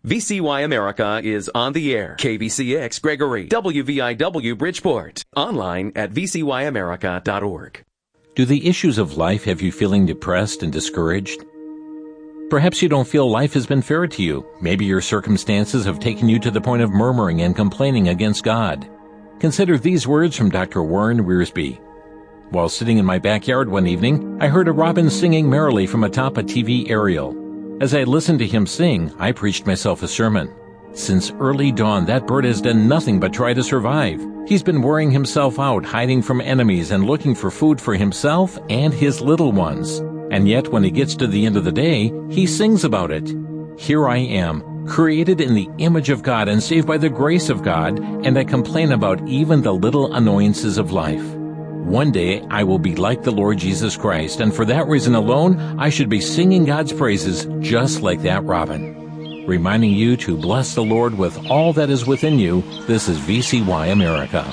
VCY America is on the air. KVCX Gregory, WVIW Bridgeport. Online at vcyamerica.org. Do the issues of life have you feeling depressed and discouraged? Perhaps you don't feel life has been fair to you. Maybe your circumstances have taken you to the point of murmuring and complaining against God. Consider these words from Dr. Warren Wiersbe. While sitting in my backyard one evening, I heard a robin singing merrily from atop a TV aerial. As I listened to him sing, I preached myself a sermon. Since early dawn, that bird has done nothing but try to survive. He's been wearing himself out, hiding from enemies and looking for food for himself and his little ones. And yet, when he gets to the end of the day, he sings about it. Here I am, created in the image of God and saved by the grace of God, and I complain about even the little annoyances of life. One day, I will be like the Lord Jesus Christ, and for that reason alone, I should be singing God's praises just like that robin. Reminding you to bless the Lord with all that is within you, this is VCY America.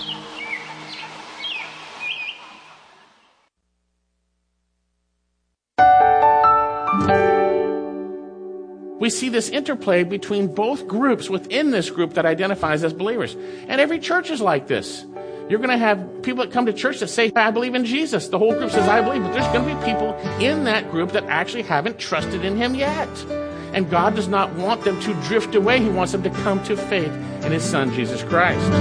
We see this interplay between both groups within this group that identifies as believers. And every church is like this. You're going to have people that come to church that say, I believe in Jesus. The whole group says, I believe. But there's going to be people in that group that actually haven't trusted in him yet. And God does not want them to drift away. He wants them to come to faith in his Son, Jesus Christ.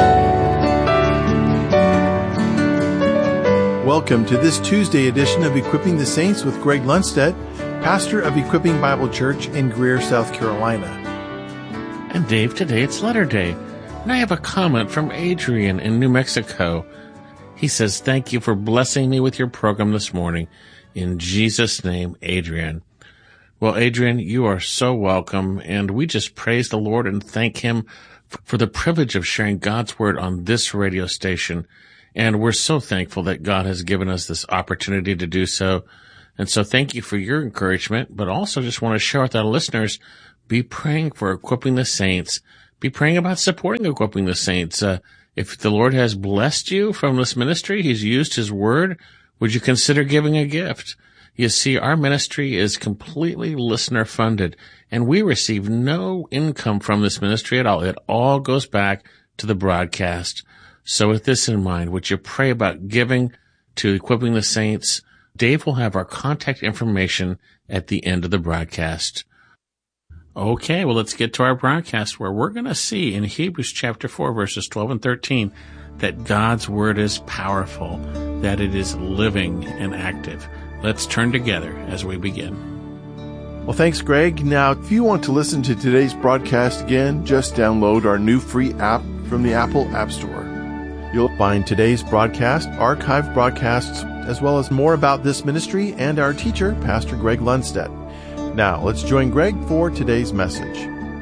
Welcome to this Tuesday edition of Equipping the Saints with Greg Lundstedt, pastor of Equipping Bible Church in Greer, South Carolina. And Dave, today it's letter day. And I have a comment from Adrian in New Mexico. He says, thank you for blessing me with your program this morning. In Jesus' name, Adrian. Well, Adrian, you are so welcome, and we just praise the Lord and thank him for the privilege of sharing God's word on this radio station. And we're so thankful that God has given us this opportunity to do so. And so thank you for your encouragement, but also just want to share with our listeners, be praying for Equipping the Saints. Be praying about supporting Equipping the Saints. If the Lord has blessed you from this ministry, he's used his word, would you consider giving a gift? You see, our ministry is completely listener funded, and we receive no income from this ministry at all. It all goes back to the broadcast. So with this in mind, would you pray about giving to Equipping the Saints? Dave will have our contact information at the end of the broadcast. Okay, well, let's get to our broadcast where we're going to see in Hebrews chapter 4, verses 12 and 13, that God's word is powerful, that it is living and active. Let's turn together as we begin. Well, thanks, Greg. Now, if you want to listen to today's broadcast again, just download our new free app from the Apple App Store. You'll find today's broadcast, archived broadcasts, as well as more about this ministry and our teacher, Pastor Greg Lundstedt. Now, let's join Greg for today's message.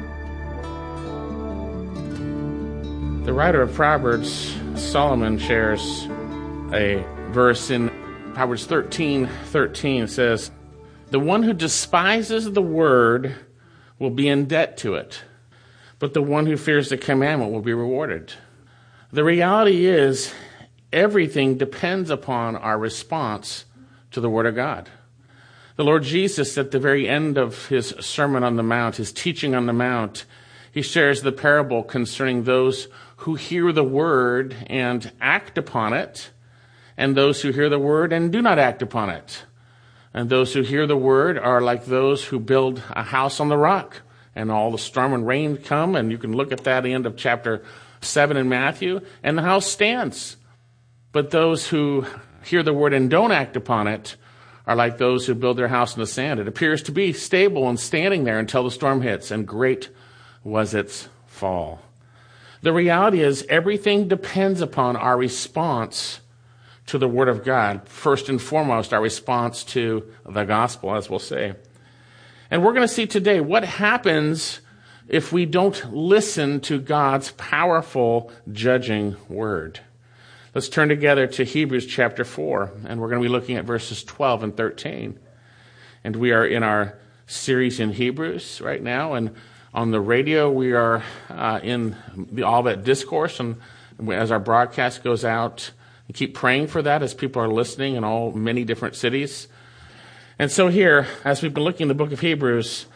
The writer of Proverbs, Solomon, shares a verse in Proverbs 13:13 says, the one who despises the word will be in debt to it, but the one who fears the commandment will be rewarded. The reality is, everything depends upon our response to the word of God. The Lord Jesus, at the very end of his Sermon on the Mount, his teaching on the Mount, he shares the parable concerning those who hear the word and act upon it, and those who hear the word and do not act upon it. And those who hear the word are like those who build a house on the rock, and all the storm and rain come, and you can look at that at the end of chapter 7 in Matthew, and the house stands. But those who hear the word and don't act upon it are like those who build their house in the sand. It appears to be stable and standing there until the storm hits, and great was its fall. The reality is, everything depends upon our response to the Word of God. First and foremost, our response to the gospel, as we'll say. And we're going to see today what happens if we don't listen to God's powerful judging word. Let's turn together to Hebrews chapter 4, and we're going to be looking at verses 12 and 13. And we are in our series in Hebrews right now, and on the radio we are in the Olivet Discourse, and as our broadcast goes out, and keep praying for that as people are listening in all many different cities. And so here, as we've been looking in the book of Hebrews,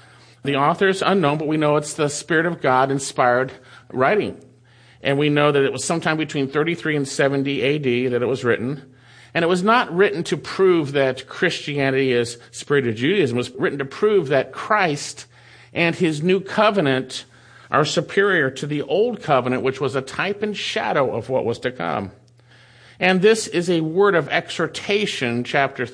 The author's unknown, but we know it's the Spirit of God inspired writing. And we know that it was sometime between 33 and 70 AD that it was written. And it was not written to prove that Christianity is spirit of Judaism. It was written to prove that Christ and his new covenant are superior to the old covenant, which was a type and shadow of what was to come. And this is a word of exhortation, chapter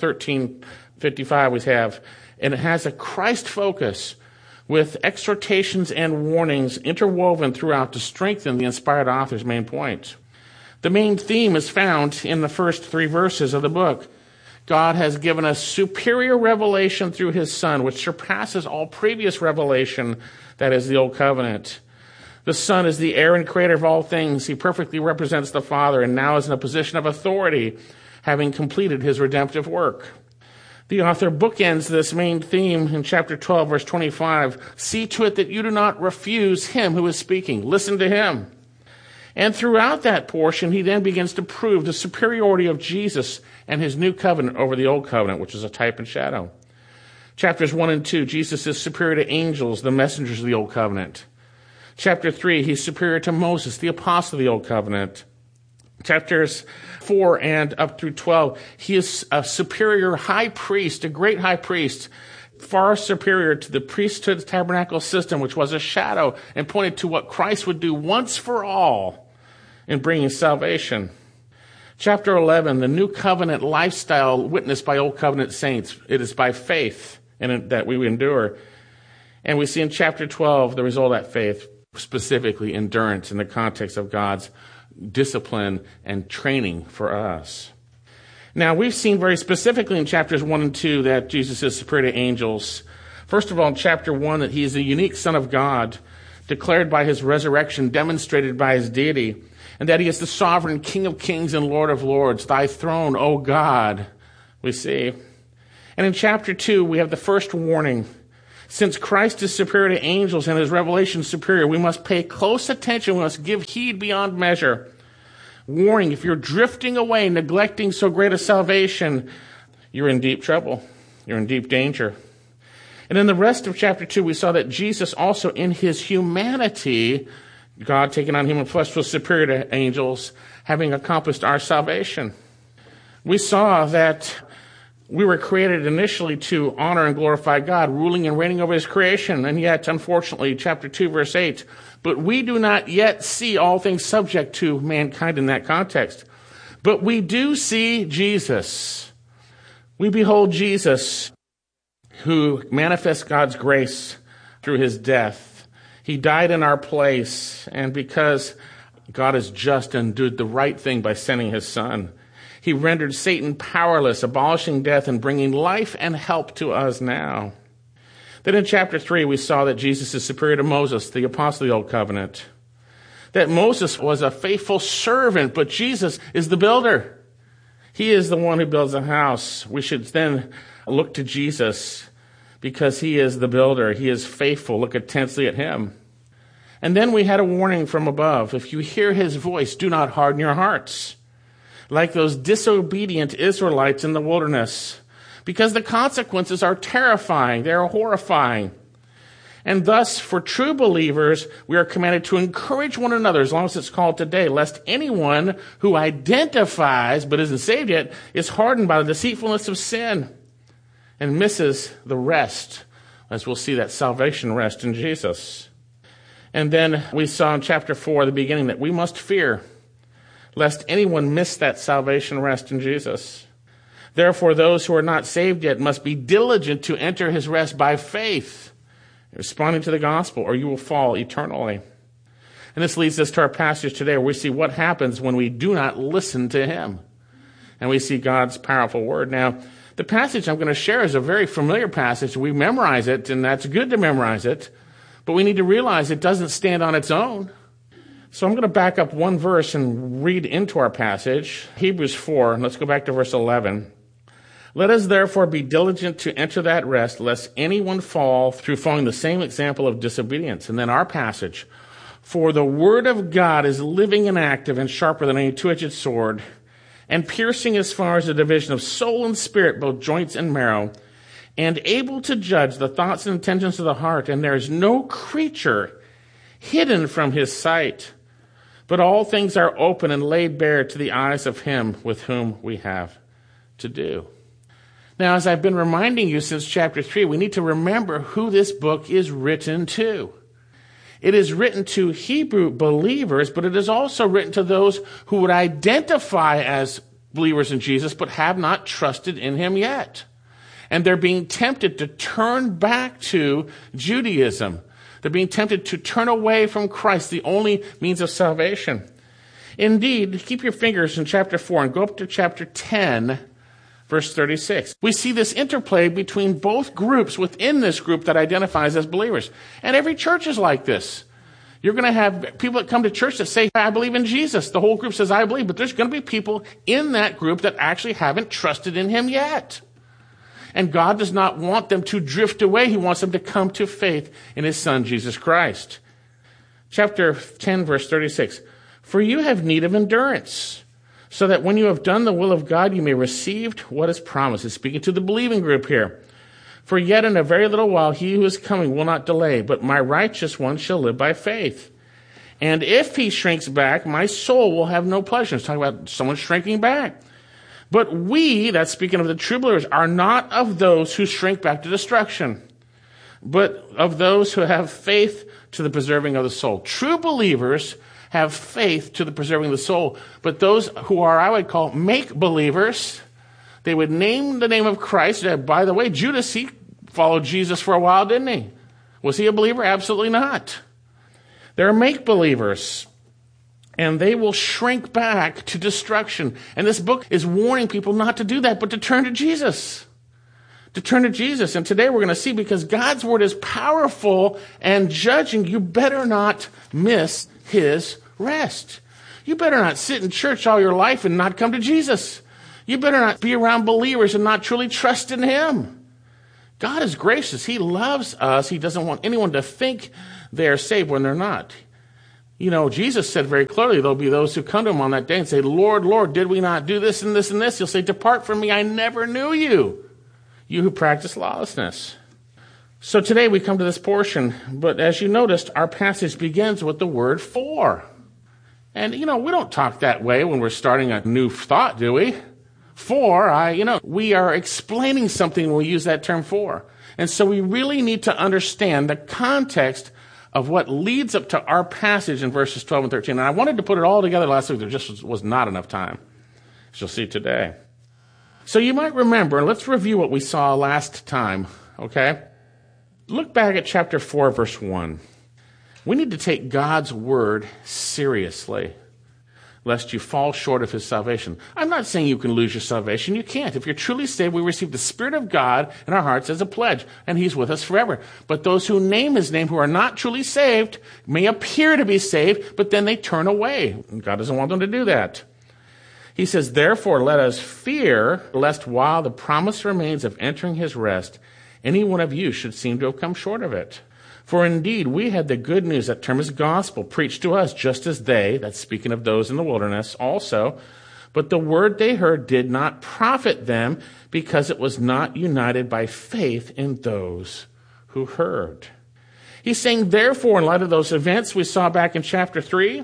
13:55 we have, and it has a Christ focus with exhortations and warnings interwoven throughout to strengthen the inspired author's main point. The main theme is found in the first 3 verses of the book. God has given us superior revelation through his Son, which surpasses all previous revelation, that is the Old Covenant. The Son is the heir and creator of all things. He perfectly represents the Father and now is in a position of authority, having completed his redemptive work. The author bookends this main theme in chapter 12, verse 25. See to it that you do not refuse him who is speaking. Listen to him. And throughout that portion, he then begins to prove the superiority of Jesus and his new covenant over the old covenant, which is a type and shadow. Chapters 1 and 2, Jesus is superior to angels, the messengers of the old covenant. Chapter 3, he's superior to Moses, the apostle of the old covenant. Chapters 4 and up through 12, he is a superior high priest, a great high priest, far superior to the priesthood tabernacle system, which was a shadow and pointed to what Christ would do once for all in bringing salvation. Chapter 11, the new covenant lifestyle witnessed by old covenant saints. It is by faith and that we endure. And we see in chapter 12 the result of that faith, specifically endurance in the context of God's discipline and training for us. Now, we've seen very specifically in chapters 1 and 2 that Jesus is superior to angels. First of all, in chapter 1, that he is the unique Son of God, declared by his resurrection, demonstrated by his deity, and that he is the sovereign King of kings and Lord of lords. Thy throne, O God, we see. And in chapter 2, we have the first warning. Since Christ is superior to angels and his revelation is superior, we must pay close attention. We must give heed beyond measure. Warning, if you're drifting away, neglecting so great a salvation, you're in deep trouble. You're in deep danger. And in the rest of chapter 2, we saw that Jesus also in his humanity, God taking on human flesh, was superior to angels, having accomplished our salvation. We saw that we were created initially to honor and glorify God, ruling and reigning over his creation. And yet, unfortunately, chapter 2, verse 8, but we do not yet see all things subject to mankind in that context. But we do see Jesus. We behold Jesus, who manifests God's grace through his death. He died in our place, and because God is just and did the right thing by sending his Son, he rendered Satan powerless, abolishing death and bringing life and help to us now. Then in chapter 3, we saw that Jesus is superior to Moses, the apostle of the Old Covenant. That Moses was a faithful servant, but Jesus is the builder. He is the one who builds a house. We should then look to Jesus because he is the builder. He is faithful. Look intensely at him. And then we had a warning from above. If you hear his voice, do not harden your hearts, like those disobedient Israelites in the wilderness, because the consequences are terrifying. They are horrifying. And thus, for true believers, we are commanded to encourage one another, as long as it's called today, lest anyone who identifies but isn't saved yet is hardened by the deceitfulness of sin and misses the rest, as we'll see that salvation rest in Jesus. And then we saw in chapter 4, the beginning, that we must fear lest anyone miss that salvation rest in Jesus. Therefore, those who are not saved yet must be diligent to enter his rest by faith, responding to the gospel, or you will fall eternally. And this leads us to our passage today, where we see what happens when we do not listen to him. And we see God's powerful word. Now, the passage I'm going to share is a very familiar passage. We memorize it, and that's good to memorize it. But we need to realize it doesn't stand on its own. So I'm going to back up one verse and read into our passage. Hebrews 4, and let's go back to verse 11. Let us therefore be diligent to enter that rest, lest anyone fall through following the same example of disobedience. And then our passage. For the word of God is living and active and sharper than any two-edged sword, and piercing as far as the division of soul and spirit, both joints and marrow, and able to judge the thoughts and intentions of the heart, and there is no creature hidden from his sight, but all things are open and laid bare to the eyes of him with whom we have to do. Now, as I've been reminding you since chapter 3, we need to remember who this book is written to. It is written to Hebrew believers, but it is also written to those who would identify as believers in Jesus, but have not trusted in him yet. And they're being tempted to turn back to Judaism. They're being tempted to turn away from Christ, the only means of salvation. Indeed, keep your fingers in chapter 4 and go up to chapter 10, verse 36. We see this interplay between both groups within this group that identifies as believers. And every church is like this. You're going to have people that come to church that say, I believe in Jesus. The whole group says, I believe. But there's going to be people in that group that actually haven't trusted in him yet. And God does not want them to drift away. He wants them to come to faith in his Son, Jesus Christ. Chapter 10, verse 36. For you have need of endurance, so that when you have done the will of God, you may receive what is promised. It's speaking to the believing group here. For yet in a very little while, he who is coming will not delay, but my righteous one shall live by faith. And if he shrinks back, my soul will have no pleasure. It's talking about someone shrinking back. But we, that's speaking of the true believers, are not of those who shrink back to destruction, but of those who have faith to the preserving of the soul. True believers have faith to the preserving of the soul. But those who are, I would call, make-believers, they would name the name of Christ. By the way, Judas, he followed Jesus for a while, didn't he? Was he a believer? Absolutely not. They're make-believers, and they will shrink back to destruction. And this book is warning people not to do that, but to turn to Jesus. To turn to Jesus. And today we're going to see, because God's word is powerful and judging, you better not miss his rest. You better not sit in church all your life and not come to Jesus. You better not be around believers and not truly trust in him. God is gracious. He loves us. He doesn't want anyone to think they're saved when they're not. You know, Jesus said very clearly, there'll be those who come to him on that day and say, Lord, Lord, did we not do this and this and this? He'll say, depart from me, I never knew you, you who practice lawlessness. So today we come to this portion, but as you noticed, our passage begins with the word for. And, you know, we don't talk that way when we're starting a new thought, do we? We are explaining something when we use that term for. And so we really need to understand the context of what leads up to our passage in verses 12 and 13. And I wanted to put it all together last week. There just was not enough time, as you'll see today. So you might remember, and let's review what we saw last time, okay? Look back at chapter 4, verse 1. We need to take God's word seriously, lest you fall short of his salvation. I'm not saying you can lose your salvation. You can't. If you're truly saved, we receive the Spirit of God in our hearts as a pledge, and he's with us forever. But those who name his name, who are not truly saved, may appear to be saved, but then they turn away. God doesn't want them to do that. He says, therefore, let us fear, lest while the promise remains of entering his rest, any one of you should seem to have come short of it. For indeed, we had the good news, that term is gospel, preached to us, just as they, that's speaking of those in the wilderness also, but the word they heard did not profit them, because it was not united by faith in those who heard. He's saying, therefore, in light of those events we saw back in chapter 3,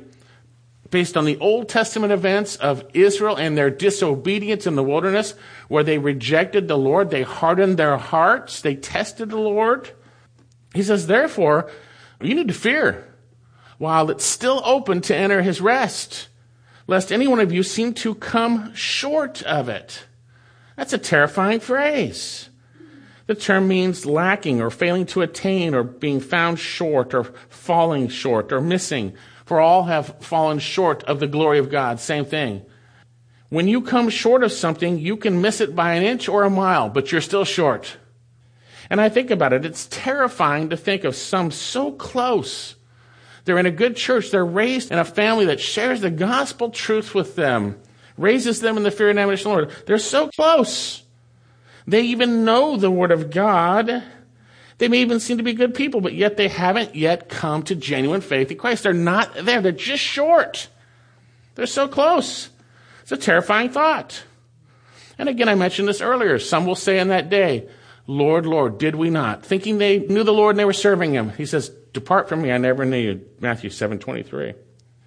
based on the Old Testament events of Israel and their disobedience in the wilderness, where they rejected the Lord, they hardened their hearts, they tested the Lord. He says, therefore, you need to fear while it's still open to enter his rest, lest any one of you seem to come short of it. That's a terrifying phrase. The term means lacking or failing to attain or being found short or falling short or missing. For all have fallen short of the glory of God. Same thing. When you come short of something, you can miss it by an inch or a mile, but you're still short. And I think about it, it's terrifying to think of some so close. They're in a good church. They're raised in a family that shares the gospel truth with them, raises them in the fear and admonition of the Lord. They're so close. They even know the word of God. They may even seem to be good people, but yet they haven't yet come to genuine faith in Christ. They're not there. They're just short. They're so close. It's a terrifying thought. And again, I mentioned this earlier. Some will say in that day, Lord, Lord, did we not? Thinking they knew the Lord and they were serving him. He says, depart from me, I never knew you. Matthew 7:23.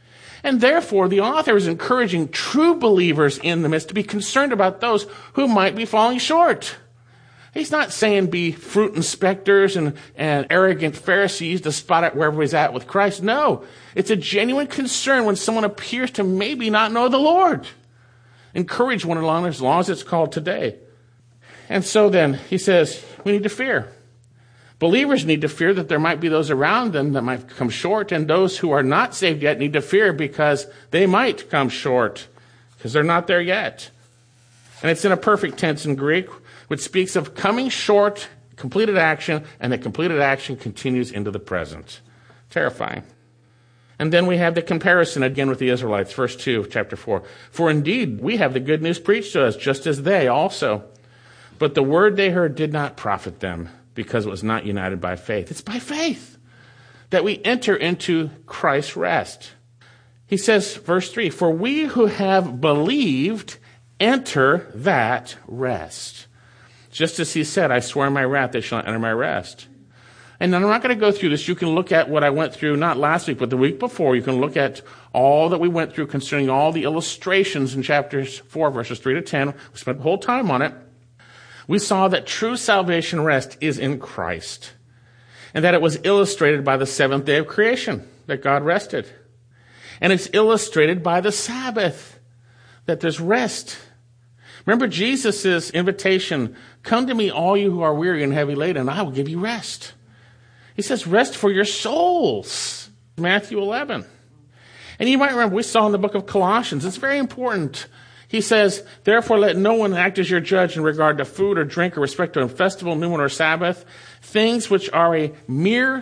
And therefore, the author is encouraging true believers in the midst to be concerned about those who might be falling short. He's not saying be fruit inspectors and arrogant Pharisees to spot out where everybody's at with Christ. No, it's a genuine concern when someone appears to maybe not know the Lord. Encourage one another as long as it's called today. And so then, he says, we need to fear. Believers need to fear that there might be those around them that might come short, and those who are not saved yet need to fear because they might come short, because they're not there yet. And it's in a perfect tense in Greek, which speaks of coming short, completed action, and the completed action continues into the present. Terrifying. And then we have the comparison again with the Israelites, verse 2 of chapter 4. For indeed, we have the good news preached to us, just as they also. But the word they heard did not profit them, because it was not united by faith. It's by faith that we enter into Christ's rest. He says, verse 3, for we who have believed enter that rest. Just as he said, I swear in my wrath they shall not enter my rest. And I'm not going to go through this. You can look at what I went through, not last week, but the week before. You can look at all that we went through concerning all the illustrations in chapters 4, verses 3 to 10. We spent the whole time on it. We saw that true salvation rest is in Christ, and that it was illustrated by the seventh day of creation, that God rested. And it's illustrated by the Sabbath, that there's rest. Remember Jesus' invitation, come to me, all you who are weary and heavy laden, and I will give you rest. He says, rest for your souls, Matthew 11. And you might remember, we saw in the book of Colossians, it's very important. He says, therefore let no one act as your judge in regard to food or drink or respect to a festival, new moon, or Sabbath, things which are a mere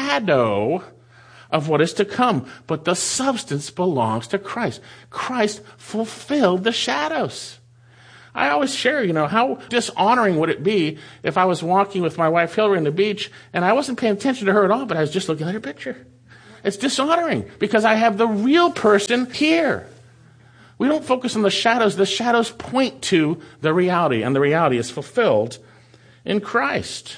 shadow of what is to come. But the substance belongs to Christ. Christ fulfilled the shadows. I always share, how dishonoring would it be if I was walking with my wife Hillary on the beach and I wasn't paying attention to her at all, but I was just looking at her picture. It's dishonoring because I have the real person here. We don't focus on the shadows. The shadows point to the reality, and the reality is fulfilled in Christ.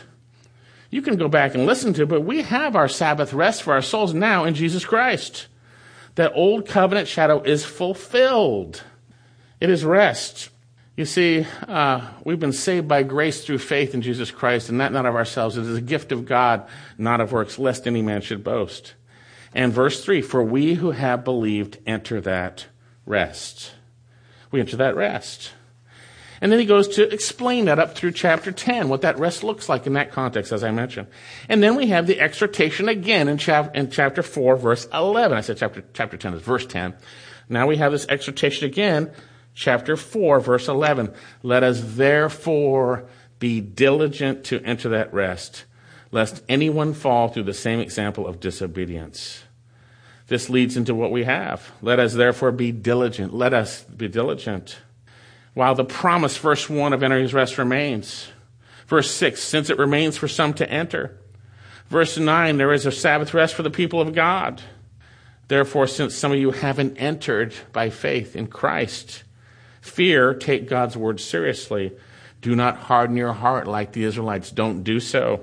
You can go back and listen to it, but we have our Sabbath rest for our souls now in Jesus Christ. That old covenant shadow is fulfilled. It is rest. You see, we've been saved by grace through faith in Jesus Christ, and that not of ourselves. It is a gift of God, not of works, lest any man should boast. And verse 3, for we who have believed enter that rest. We enter that rest. And then he goes to explain that up through chapter 10, what that rest looks like in that context, as I mentioned. And then we have the exhortation again in chapter 4, verse 11. I said chapter 10 is verse 10. Now we have this exhortation again, chapter 4, verse 11. Let us therefore be diligent to enter that rest, lest anyone fall through the same example of disobedience. This leads into what we have. Let us therefore be diligent. Let us be diligent. While the promise, verse 1 of entering his rest remains. Verse 6, since it remains for some to enter. Verse 9, there is a Sabbath rest for the people of God. Therefore, since some of you haven't entered by faith in Christ, fear, take God's word seriously. Do not harden your heart like the Israelites. Don't do so.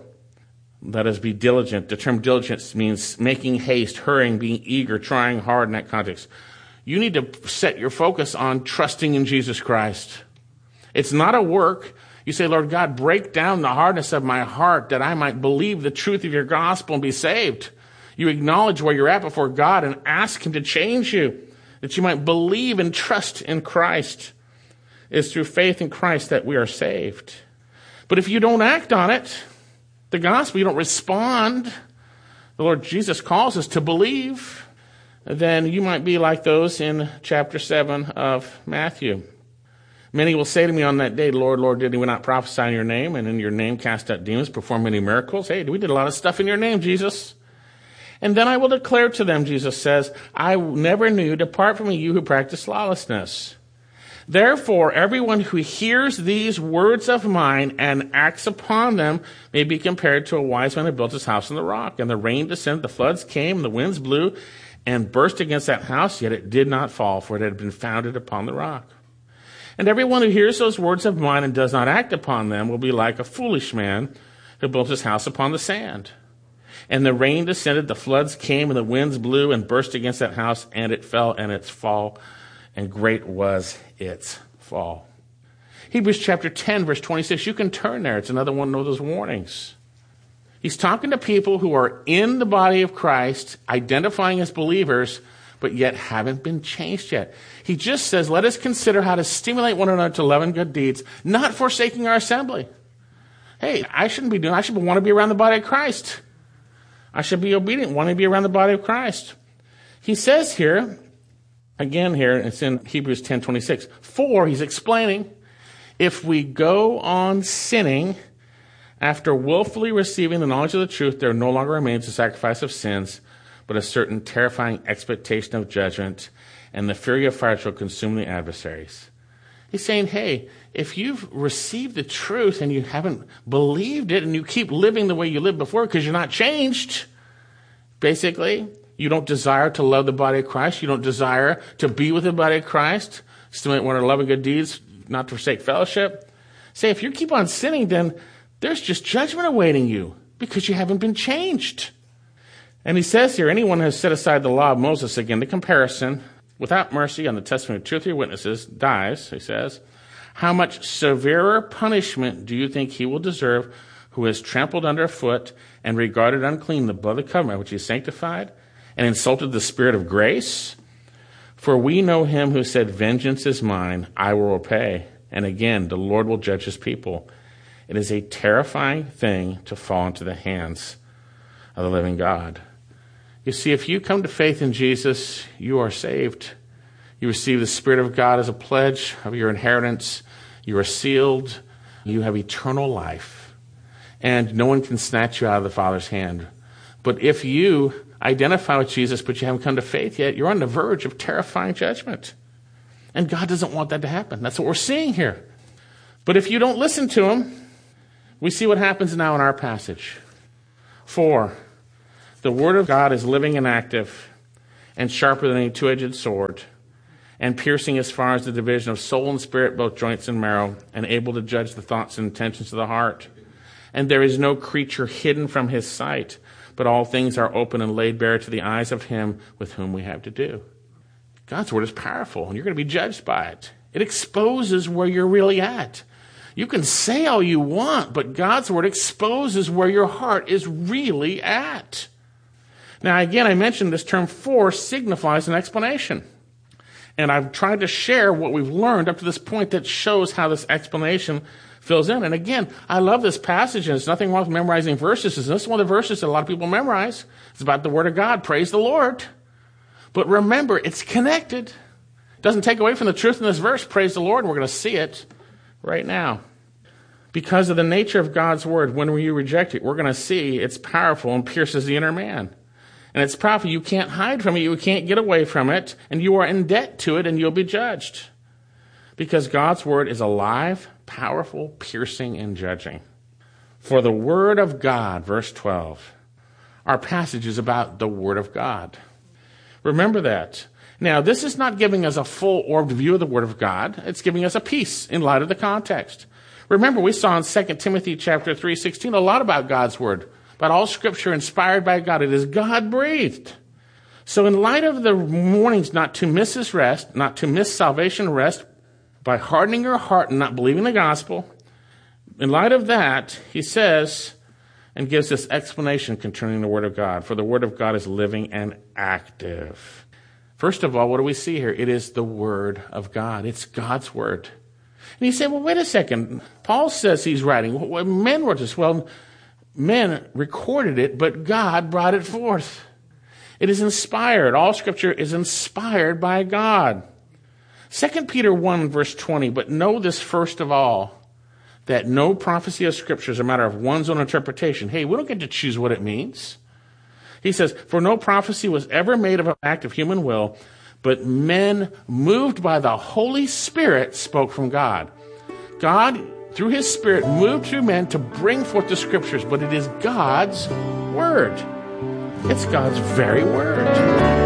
Let us be diligent. The term diligence means making haste, hurrying, being eager, trying hard in that context. You need to set your focus on trusting in Jesus Christ. It's not a work. You say, Lord God, break down the hardness of my heart that I might believe the truth of your gospel and be saved. You acknowledge where you're at before God and ask him to change you, that you might believe and trust in Christ. It's through faith in Christ that we are saved. But if you don't act on it, the gospel, you don't respond, the Lord Jesus calls us to believe, then you might be like those in chapter 7 of Matthew. Many will say to me on that day, Lord, Lord, did we not prophesy in your name, and in your name cast out demons, perform many miracles? Hey, we did a lot of stuff in your name, Jesus. And then I will declare to them, Jesus says, I never knew, depart from me, you who practice lawlessness. Therefore, everyone who hears these words of mine and acts upon them may be compared to a wise man who built his house on the rock. And the rain descended, the floods came, the winds blew and burst against that house, yet it did not fall, for it had been founded upon the rock. And everyone who hears those words of mine and does not act upon them will be like a foolish man who built his house upon the sand. And the rain descended, the floods came, and the winds blew and burst against that house, and it fell, and its fall, and great was its fall. Hebrews chapter 10, verse 26, you can turn there. It's another one of those warnings. He's talking to people who are in the body of Christ, identifying as believers, but yet haven't been changed yet. He just says, let us consider how to stimulate one another to love and good deeds, not forsaking our assembly. Hey, I should want to be around the body of Christ. I should be obedient, want to be around the body of Christ. He says here, again here, it's in Hebrews 10:26, for, he's explaining, if we go on sinning after willfully receiving the knowledge of the truth, there no longer remains a sacrifice of sins, but a certain terrifying expectation of judgment, and the fury of fire shall consume the adversaries. He's saying, hey, if you've received the truth and you haven't believed it and you keep living the way you lived before because you're not changed, basically, you don't desire to love the body of Christ, you don't desire to be with the body of Christ, stimulate one of the love and good deeds, not to forsake fellowship. Say, if you keep on sinning, then there's just judgment awaiting you because you haven't been changed. And he says here, anyone who has set aside the law of Moses, again, the comparison, without mercy on the testimony of 2 or 3 witnesses, dies, he says, how much severer punishment do you think he will deserve who has trampled underfoot and regarded unclean the blood of the covenant which he sanctified and insulted the Spirit of grace? For we know him who said, vengeance is mine, I will repay. And again, the Lord will judge his people. It is a terrifying thing to fall into the hands of the living God. You see, if you come to faith in Jesus, you are saved. You receive the Spirit of God as a pledge of your inheritance. You are sealed. You have eternal life. And no one can snatch you out of the Father's hand. But if you identify with Jesus, but you haven't come to faith yet, you're on the verge of terrifying judgment. And God doesn't want that to happen. That's what we're seeing here. But if you don't listen to him, we see what happens now in our passage. 4, the word of God is living and active and sharper than any two-edged sword and piercing as far as the division of soul and spirit, both joints and marrow, and able to judge the thoughts and intentions of the heart. And there is no creature hidden from his sight, but all things are open and laid bare to the eyes of him with whom we have to do. God's word is powerful, and you're going to be judged by it. It exposes where you're really at. You can say all you want, but God's word exposes where your heart is really at. Now, again, I mentioned this term 4 signifies an explanation. And I've tried to share what we've learned up to this point that shows how this explanation fills in. And again, I love this passage, and there's nothing wrong with memorizing verses. This is one of the verses that a lot of people memorize. It's about the word of God. Praise the Lord. But remember, it's connected. It doesn't take away from the truth in this verse. Praise the Lord. And we're going to see it right now. Because of the nature of God's word, when we reject it, we're going to see it's powerful and pierces the inner man. And it's powerful. You can't hide from it. You can't get away from it. And you are in debt to it, and you'll be judged. Because God's word is alive, powerful, piercing, and judging. For the word of God, verse 12, our passage is about the word of God. Remember that. Now, this is not giving us a full-orbed view of the word of God. It's giving us a piece in light of the context. Remember, we saw in 2 Timothy chapter 3:16 a lot about God's word. But all scripture inspired by God, it is God-breathed. So in light of the warnings not to miss his rest, not to miss salvation rest by hardening your heart and not believing the gospel, in light of that, he says and gives this explanation concerning the word of God. For the word of God is living and active. First of all, what do we see here? It is the word of God. It's God's word. And you say, well, wait a second. Paul says he's writing. Men wrote this. Well, men recorded it, but God brought it forth. It is inspired. All scripture is inspired by God. 2 Peter 1, verse 20, but know this first of all, that no prophecy of scripture is a matter of one's own interpretation. Hey, we don't get to choose what it means. He says, for no prophecy was ever made of an act of human will, but men moved by the Holy Spirit spoke from God. God, through his Spirit, moved through men to bring forth the scriptures, but it is God's word. It's God's very word.